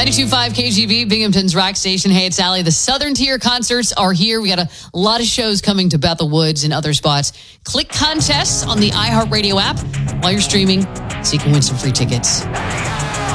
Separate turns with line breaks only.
92.5 KGV, Binghamton's rock station. Hey, it's Allie. The Southern Tier concerts are here. We got a lot of shows coming to Bethel Woods and other spots. Click contests on the iHeartRadio app while you're streaming so you can win some free tickets.